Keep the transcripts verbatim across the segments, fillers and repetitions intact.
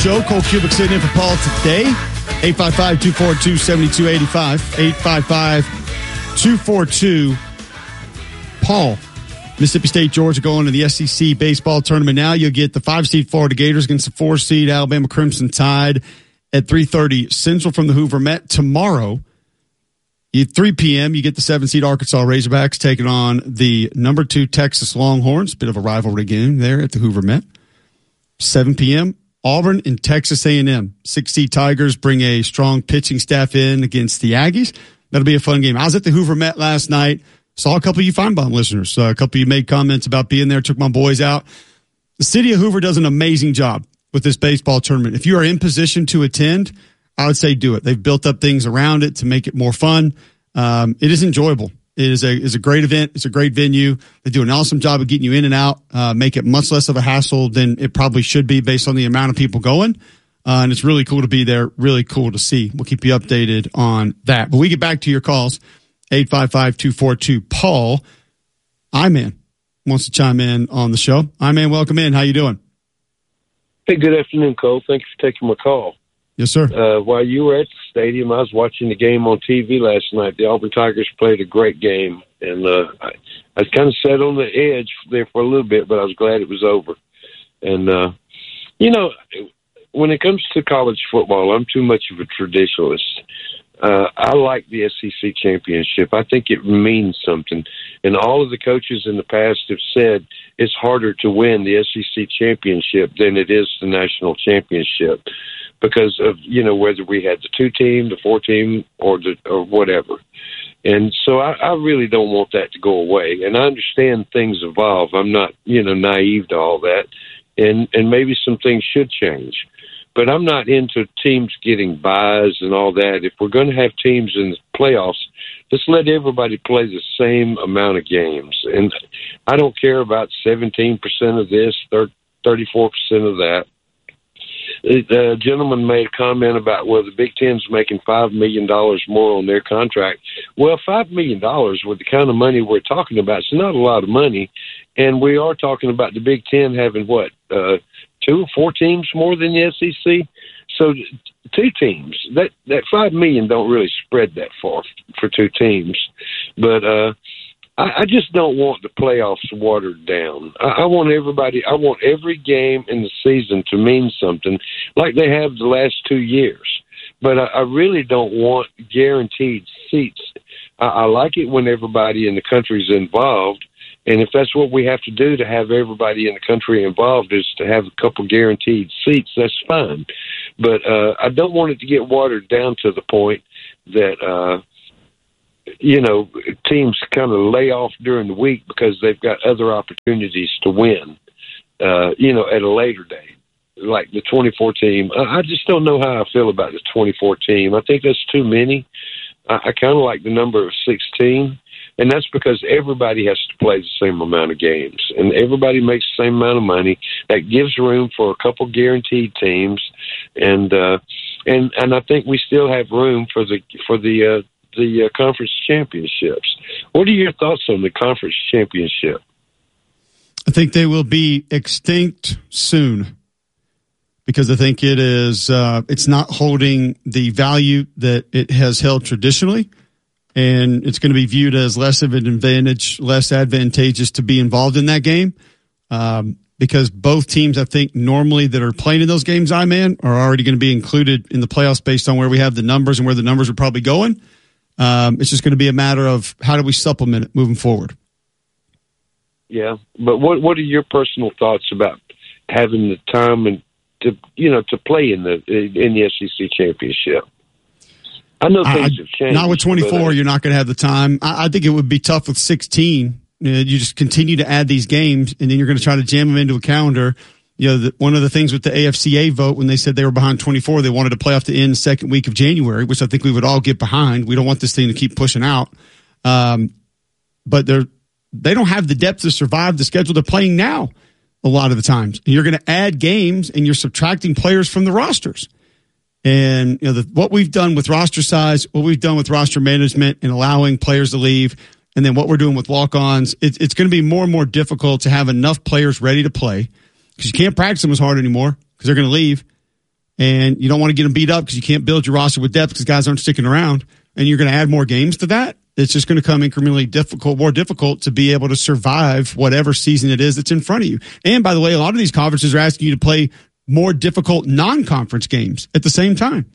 Joe Cole Cubic sitting in for Paul today. eight five five, two four two, seven two eight five. eight five five, two four two, Paul. Mississippi State, Georgia going to the S E C baseball tournament now. You'll get the five-seed Florida Gators against the four-seed Alabama Crimson Tide at three thirty Central from the Hoover Met. Tomorrow, at three p.m., you get the seven-seed Arkansas Razorbacks taking on the number two Texas Longhorns. Bit of a rivalry game there at the Hoover Met. seven p.m., Auburn and Texas A and M. Six-seed Tigers bring a strong pitching staff in against the Aggies. That'll be a fun game. I was at the Hoover Met last night. Saw a couple of you Feinbaum listeners. Uh, a couple of you made comments about being there, took my boys out. The city of Hoover does an amazing job with this baseball tournament. If you are in position to attend, I would say do it. They've built up things around it to make it more fun. Um, it is enjoyable. It is a is a great event. It's a great venue. They do an awesome job of getting you in and out, uh, make it much less of a hassle than it probably should be based on the amount of people going. Uh, and it's really cool to be there, really cool to see. We'll keep you updated on that. But we get back to your calls. eight five five, two four two, Paul. I-Man wants to chime in on the show. I-Man, welcome in. How you doing? Hey, good afternoon, Cole. Thank you for taking my call. Yes, sir. Uh, while you were at the stadium, I was watching the game on T V last night. The Auburn Tigers played a great game, and uh, I, I was kind of sat on the edge there for a little bit, but I was glad it was over. And, uh, you know, when it comes to college football, I'm too much of a traditionalist. Uh, I like the S E C championship. I think it means something. And all of the coaches in the past have said it's harder to win the S E C championship than it is the national championship because of, you know, whether we had the two team, the four team, or the or whatever. And so I, I really don't want that to go away. And I understand things evolve. I'm not, you know, naive to all that. And and maybe some things should change. But I'm not into teams getting buys and all that. If we're going to have teams in the playoffs, let's let everybody play the same amount of games. And I don't care about seventeen percent of this, thirty-four percent of that. The gentleman made a comment about, well, the Big Ten's making five million dollars more on their contract. Well, five million dollars with the kind of money we're talking about, it's not a lot of money. And we are talking about the Big Ten having, what, uh, two or four teams more than the S E C? So two teams. That that five million dollars don't really spread that far for two teams. But uh, I, I just don't want the playoffs watered down. I, I want everybody, I want every game in the season to mean something like they have the last two years. But I, I really don't want guaranteed seats. I, I like it when everybody in the country is involved. And if that's what we have to do to have everybody in the country involved is to have a couple guaranteed seats, that's fine. But uh, I don't want it to get watered down to the point that, uh, you know, teams kind of lay off during the week because they've got other opportunities to win, uh, you know, at a later date, like the twenty-four team. I, I just don't know how I feel about the twenty-four team. I think that's too many. I, I kind of like the number of sixteen. And that's because everybody has to play the same amount of games, and everybody makes the same amount of money. That gives room for a couple guaranteed teams, and uh, and and I think we still have room for the for the uh, the uh, conference championships. What are your thoughts on the conference championship? I think they will be extinct soon because I think it is uh, it's not holding the value that it has held traditionally. And it's going to be viewed as less of an advantage, less advantageous to be involved in that game um, because both teams, I think, normally that are playing in those games, I-Man, are already going to be included in the playoffs based on where we have the numbers and where the numbers are probably going. Um, it's just going to be a matter of how do we supplement it moving forward. Yeah, but what what are your personal thoughts about having the time and to you know to play in the in the S E C championship? I know things I, have changed. Not with twenty-four, but, uh, you're not going to have the time. I, I think it would be tough with sixteen. You know, you just continue to add these games, and then you're going to try to jam them into a calendar. You know, the, one of the things with the A F C A vote, when they said they were behind twenty-four, they wanted to play off the end second week of January, which I think we would all get behind. We don't want this thing to keep pushing out. Um, but they're, they don't have the depth to survive the schedule they're playing now a lot of the times. And you're going to add games, and you're subtracting players from the rosters. And you know the, what we've done with roster size, what we've done with roster management and allowing players to leave, and then what we're doing with walk-ons, it, it's going to be more and more difficult to have enough players ready to play because you can't practice them as hard anymore because they're going to leave. and you don't want to get them beat up because you can't build your roster with depth because guys aren't sticking around, and you're going to add more games to that, it's just going to come incrementally difficult, more difficult to be able to survive whatever season it is that's in front of you. And by the way, a lot of these conferences are asking you to play more difficult non-conference games at the same time.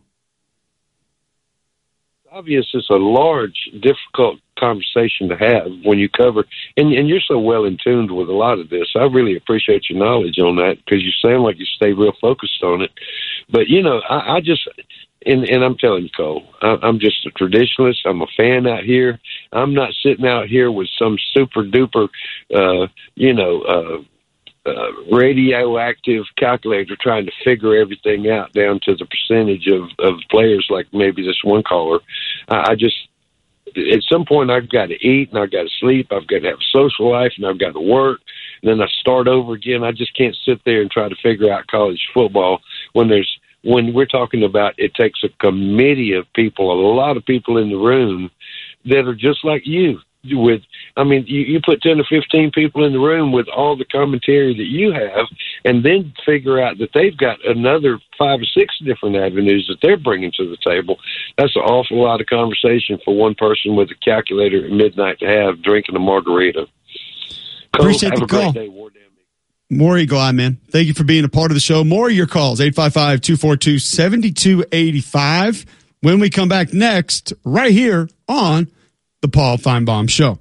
Obvious, it's a large, difficult conversation to have when you cover, and, and you're so well in tuned with a lot of this. I really appreciate your knowledge on that because you sound like you stay real focused on it. But, you know, I, I just, and, and I'm telling you, Cole, I, I'm just a traditionalist. I'm a fan out here. I'm not sitting out here with some super duper, uh, you know, uh, Uh, radioactive calculator trying to figure everything out down to the percentage of, of players like maybe this one caller. I, I just, at some point I've got to eat and I've got to sleep. I've got to have a social life and I've got to work. And then I start over again. I just can't sit there and try to figure out college football when there's, when we're talking about it takes a committee of people, a lot of people in the room that are just like you. With, I mean, you, you put ten or fifteen people in the room with all the commentary that you have, and then figure out that they've got another five or six different avenues that they're bringing to the table. That's an awful lot of conversation for one person with a calculator at midnight to have drinking a margarita. Cole, appreciate have the a great call. Day, War Damn Me. More Eagle Eye, man. Thank you for being a part of the show. More of your calls, eight five five, two four two, seven two eight five. When we come back next, right here on The Paul Feinbaum Show.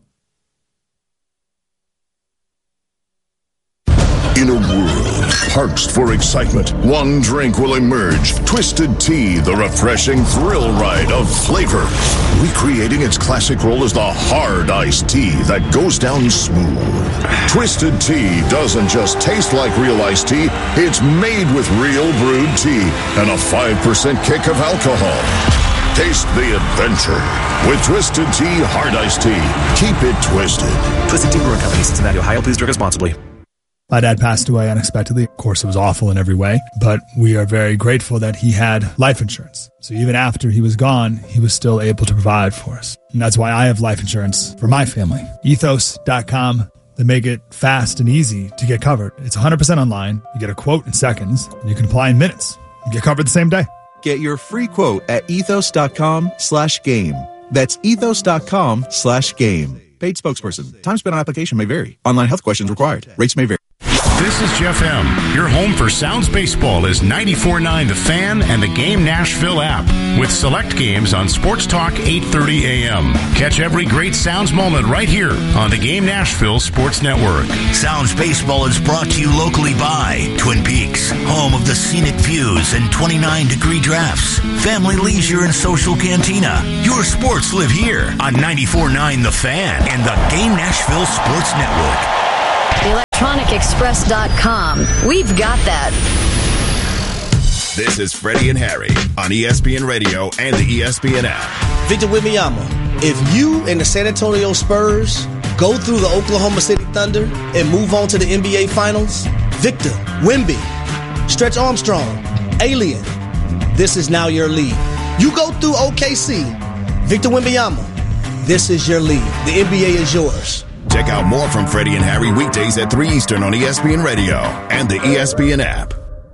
In a world parched for excitement, one drink will emerge. Twisted Tea, the refreshing thrill ride of flavor. Recreating its classic role as the hard iced tea that goes down smooth. Twisted Tea doesn't just taste like real iced tea, it's made with real brewed tea and a five percent kick of alcohol. Taste the adventure with Twisted Tea Hard Iced Tea. Keep it twisted. Twisted Tea Brewing Company, Cincinnati, Ohio. Please drink responsibly. My dad passed away unexpectedly. Of course, it was awful in every way, but we are very grateful that he had life insurance. So even after he was gone, he was still able to provide for us. And that's why I have life insurance for my family. Ethos dot com. They make it fast and easy to get covered. It's one hundred percent online. You get a quote in seconds, and you can apply in minutes. You get covered the same day. Get your free quote at ethos.com slash game. That's ethos.com slash game. Paid spokesperson. Time spent on application may vary. Online health questions required. Rates may vary. This is Jeff M. Your home for Sounds Baseball is ninety-four point nine The Fan and the Game Nashville app with select games on Sports Talk eight thirty a.m. Catch every great Sounds moment right here on the Game Nashville Sports Network. Sounds Baseball is brought to you locally by Twin Peaks, home of the scenic views and twenty-nine degree drafts. Family leisure and social cantina. Your sports live here on ninety-four point nine The Fan and the Game Nashville Sports Network. electronic express dot com. We've got that. This is Freddie and Harry on E S P N Radio and the E S P N app. Victor Wembanyama, if you and the San Antonio Spurs go through the Oklahoma City Thunder and move on to the N B A Finals, Victor, Wemby, Stretch Armstrong, Alien, this is now your league. You go through O K C, Victor Wembanyama, this is your league. The N B A is yours. Check out more from Freddie and Harry weekdays at three Eastern on E S P N Radio and the E S P N app.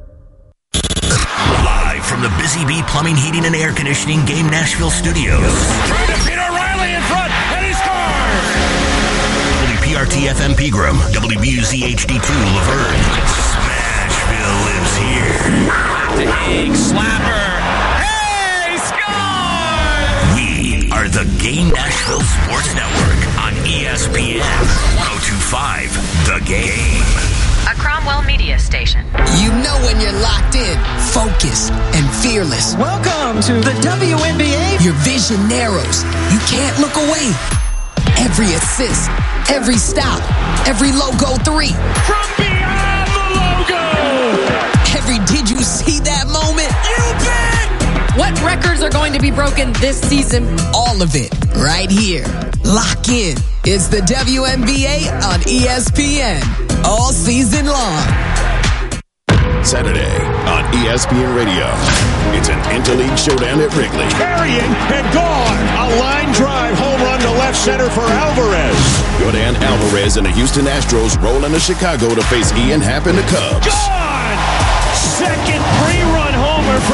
Live from the Busy Bee Plumbing, Heating, and Air Conditioning Game Nashville Studios. Trying to beat O'Reilly in front, and he scores! W P R T F M Pegram, W B U Z H D two Laverne. Smashville lives here. Big slapper. Hey, score! We are the Game Nashville Sports Network on E S P N one oh two point five The Game. A Cromwell media station. You know when you're locked in, focused, and fearless. Welcome to the W N B A. Your vision narrows. You can't look away. Every assist, every stop, every logo three. From beyond the logo. Every did you see that moment? You bet. What records are going to be broken this season? All of it right here. Lock in. It's the W N B A on E S P N. All season long. Saturday on E S P N Radio. It's an interleague showdown at Wrigley. Carrying and gone. A line drive home run to left center for Alvarez. Jordan Alvarez and the Houston Astros roll into Chicago to face Ian Happ and the Cubs. Gone! Second three-run homer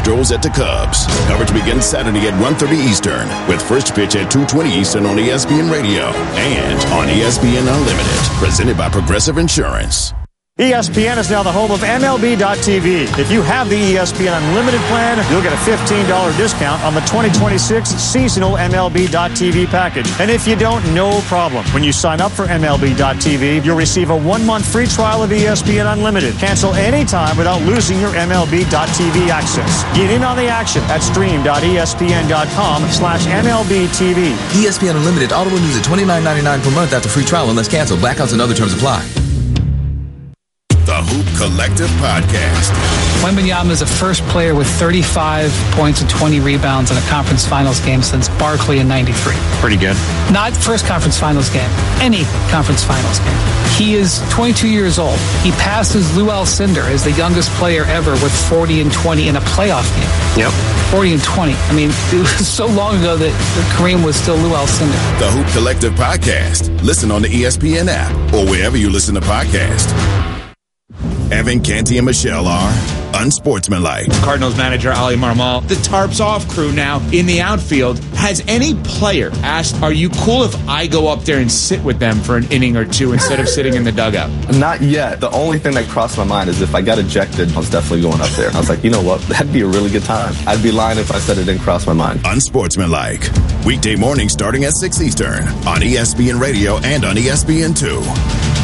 Astros at the Cubs. Coverage begins Saturday at one thirty Eastern with first pitch at two twenty Eastern on E S P N Radio and on E S P N Unlimited, presented by Progressive Insurance. E S P N is now the home of M L B dot T V. If you have the E S P N Unlimited plan, you'll get a fifteen dollars discount on the twenty twenty-six seasonal M L B dot T V package. And if you don't, no problem. When you sign up for M L B dot T V, you'll receive a one-month free trial of E S P N Unlimited. Cancel anytime without losing your M L B dot T V access. Get in on the action at stream dot E S P N dot com slash M L B T V. E S P N Unlimited auto renews at twenty-nine ninety-nine per month after free trial unless canceled. Blackouts and other terms apply. The Hoop Collective Podcast. Wembanyama is the first player with thirty-five points and twenty rebounds in a conference finals game since Barkley in ninety-three. Pretty good. Not first conference finals game. Any conference finals game. He is twenty-two years old. He passes Lou Alcindor as the youngest player ever with forty and twenty in a playoff game. Yep. forty and twenty. I mean, it was so long ago that Kareem was still Lou Alcindor. The Hoop Collective Podcast. Listen on the E S P N app or wherever you listen to podcasts. Evan Canty and Michelle are unsportsmanlike. Cardinals manager Ali Marmol. The tarps off crew now in the outfield. Has any player asked, are you cool if I go up there and sit with them for an inning or two instead of sitting in the dugout? Not yet. The only thing that crossed my mind is if I got ejected, I was definitely going up there. I was like, you know what? That'd be a really good time. I'd be lying if I said it didn't cross my mind. Unsportsmanlike. Weekday mornings starting at six Eastern on E S P N Radio and on E S P N two.